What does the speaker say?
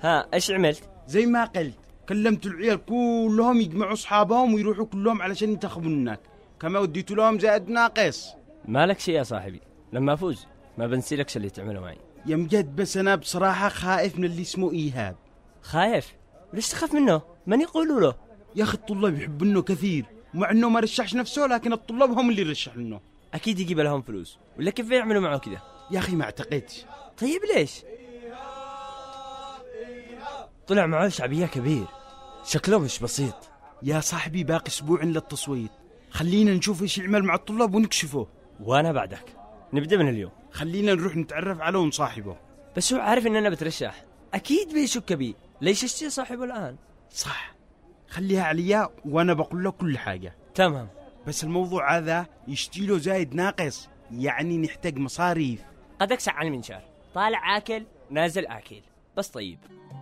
ها ايش عملت؟ زي ما قلت، كلمت العيال كلهم يجمعوا اصحابهم ويروحوا كلهم علشان ينتخبوا منك، كما وديت لهم زائد ناقص. مالك شيء يا صاحبي، لما افوز ما بنسيلكش اللي تعمله معي. يا مجد، بس انا بصراحة خائف من اللي اسمه ايهاب. خايف؟ ليش تخاف منه؟ من يقولوا له؟ يا اخي الطلاب يحبونه كثير، مع انه ما رشحش نفسه، لكن الطلاب هم اللي رشح لنا. اكيد يجيب لهم فلوس، ولا كيف يعملوا معه كذا؟ يا اخي ما اعتقدش. طيب ليش؟ طلع معه شعبية كبير، شكله مش بسيط. يا صاحبي باقي اسبوع للتصويت، خلينا نشوف ايش يعمل مع الطلاب ونكشفه. وانا بعدك، نبدأ من اليوم. خلينا نروح نتعرف عليه ونصاحبه. بس هو عارف اننا بترشح، اكيد بيشك بي، ليش اشتي صاحبه الان؟ صح، خليها عليا وانا بقول له كل حاجة. تمام. بس الموضوع هذا يشتيله زايد ناقص، يعني نحتاج مصاريف. قد اكسع عن المنشار، طالع اكل نازل اكل، بس طيب.